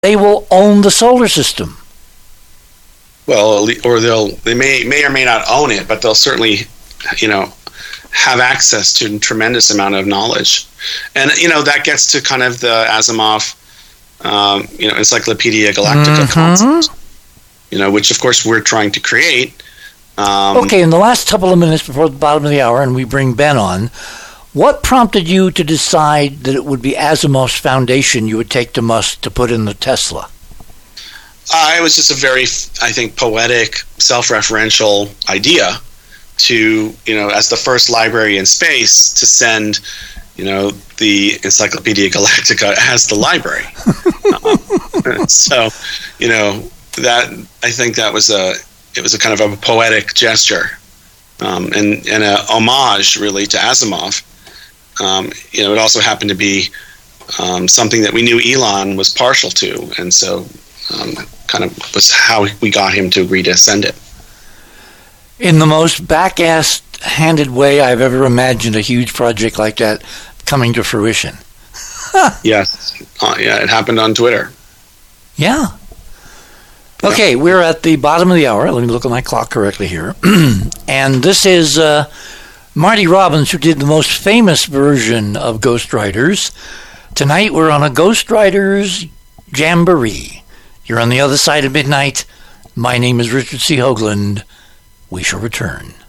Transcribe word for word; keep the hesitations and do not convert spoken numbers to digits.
they will own the solar system. Well, or they'll they may may or may not own it, but they'll certainly, you know, have access to a tremendous amount of knowledge, and you know that gets to kind of the Asimov, um, you know, Encyclopedia Galactica mm-hmm. concept, you know, which of course we're trying to create. Um, okay, in the last couple of minutes before the bottom of the hour, and we bring Ben on, what prompted you to decide that it would be Asimov's foundation you would take to Musk to put in the Tesla? Uh, it was just a very, I think, poetic, self-referential idea to, you know, as the first library in space, to send, you know, the Encyclopedia Galactica as the library. um, so, you know, that I think that was a, it was a kind of a poetic gesture, um, and and a homage really to Asimov. Um, you know, it also happened to be um, something that we knew Elon was partial to, and so. Um, kind of was how we got him to agree to send it. In the most back-assed-handed way I've ever imagined a huge project like that coming to fruition. Yes. Uh, yeah, it happened on Twitter. Yeah. Okay, yeah. We're at the bottom of the hour. Let me look at my clock correctly here. And this is uh, Marty Robbins, who did the most famous version of Ghost Riders. Tonight we're on a Ghost Riders Jamboree. You're on the other side of midnight. My name is Richard C. Hoagland. We shall return.